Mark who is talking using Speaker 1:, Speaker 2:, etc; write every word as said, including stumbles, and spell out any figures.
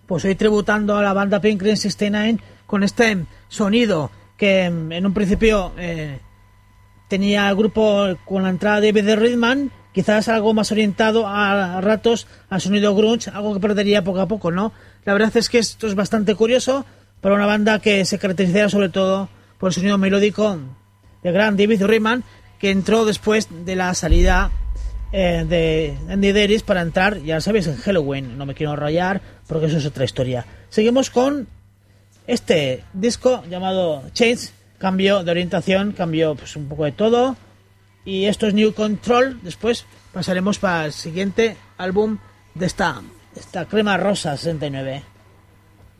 Speaker 1: pues hoy tributando a la banda Pink Cream sesenta y nueve con este sonido que en un principio eh, tenía el grupo con la entrada de David Ridman, quizás algo más orientado a, a ratos al sonido grunge, algo que perdería poco a poco, ¿no? La verdad es que esto es bastante curioso para una banda que se caracterizaba sobre todo por el sonido melódico de gran David Ridman, que entró después de la salida eh, de Andy Davis para entrar, ya sabéis, en Halloween. No me quiero rayar porque eso es otra historia. Seguimos con este disco llamado Change, cambio de orientación, cambio pues un poco de todo, y esto es New Control. Después pasaremos para el siguiente álbum de esta, esta Crema Rosa sesenta y nueve.